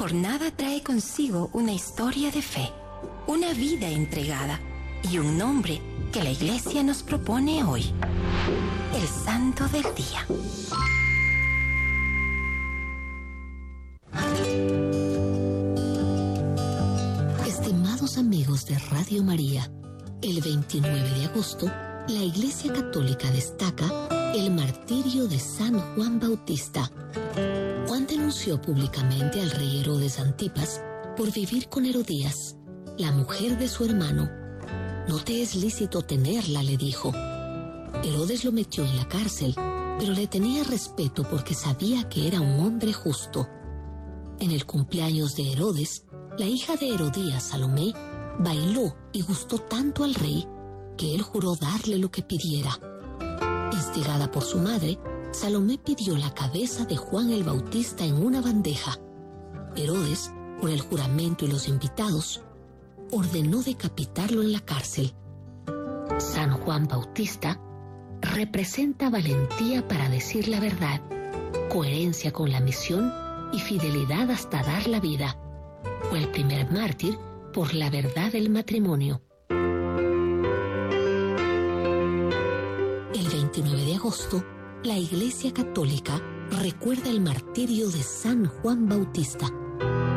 jornada trae consigo una historia de fe, una vida entregada y un nombre que la Iglesia nos propone hoy: el Santo del Día. Estimados amigos de Radio María, el 29 de agosto, la Iglesia Católica destaca el martirio de San Juan Bautista. Juan denunció públicamente al rey Herodes Antipas por vivir con Herodías, la mujer de su hermano. No te es lícito tenerla, le dijo. Herodes lo metió en la cárcel, pero le tenía respeto porque sabía que era un hombre justo. En el cumpleaños de Herodes, la hija de Herodías, Salomé, bailó y gustó tanto al rey que él juró darle lo que pidiera. Instigada por su madre, Salomé pidió la cabeza de Juan el Bautista en una bandeja. Herodes, por el juramento y los invitados, ordenó decapitarlo en la cárcel. San Juan Bautista representa valentía para decir la verdad, coherencia con la misión y fidelidad hasta dar la vida. Fue el primer mártir por la verdad del matrimonio. El 29 de agosto, la Iglesia Católica recuerda el martirio de San Juan Bautista.